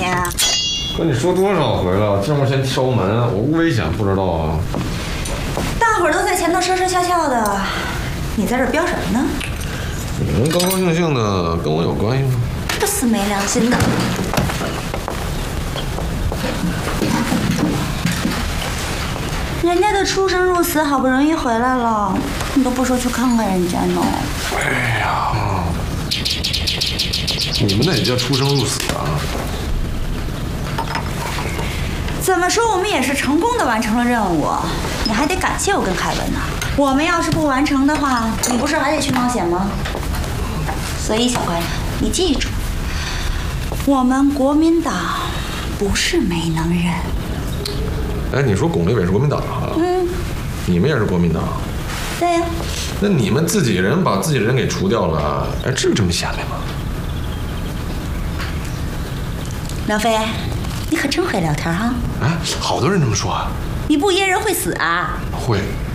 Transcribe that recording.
你？ 跟你说多少回了，这么先敲门，我危险不知道啊？ 大伙儿都在前头说说笑笑的，你在这飙什么呢？ 你们高高兴兴的，跟我有关系吗？ 不死没良心的！人家都出生入死，好不容易回来了，你都不说去看看人家呢？ 哎呀，你们那也叫出生入死啊？ 怎么说，我们也是成功的完成了任务，你还得感谢我跟凯文呢。我们要是不完成的话，你不是还得去冒险吗？所以小乖，你记住，我们国民党不是没能人。 哎，你说巩立伟是国民党啊？你们也是国民党？ 对呀。 那你们自己人把自己人给除掉了，哎，至于这么下来吗？ 梁飞，你可真会聊天哈！ 啊，好多人这么说啊。 你不噎人会死啊？ 会。